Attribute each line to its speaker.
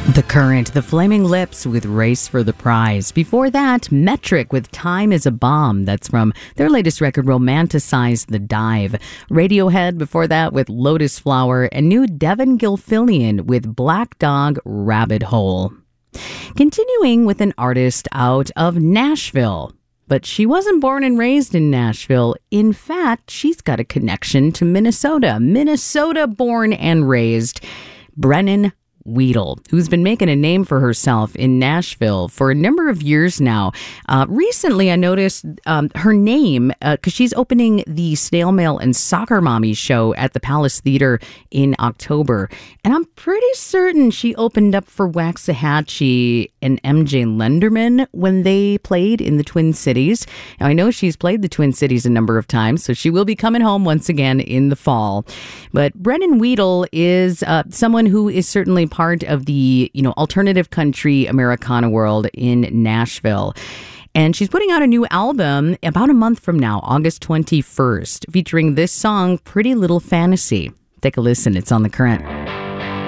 Speaker 1: The Current, The Flaming Lips with Race for the Prize. Before that, Metric with Time is a Bomb. That's from their latest record, Romanticize the Dive. Radiohead before that with Lotus Flower, and new Devin Gilfillian with Black Dog Rabbit Hole. Continuing with an artist out of Nashville. But she wasn't born and raised in Nashville. In fact, she's got a connection to Minnesota. Minnesota born and raised. Brennan Weedle, who's been making a name for herself in Nashville for a number of years now. Recently, I noticed her name because she's opening the Snail Mail and Soccer Mommy show at the Palace Theater in October. And I'm pretty certain she opened up for Waxahachie and MJ Lenderman when they played in the Twin Cities. Now, I know she's played the Twin Cities a number of times, so she will be coming home once again in the fall. But Brennan Weedle is someone who is certainly part of the, alternative country Americana world in Nashville. And she's putting out a new album about a month from now, August 21st, featuring this song, Pretty Little Fantasy. Take a listen. It's on The Current.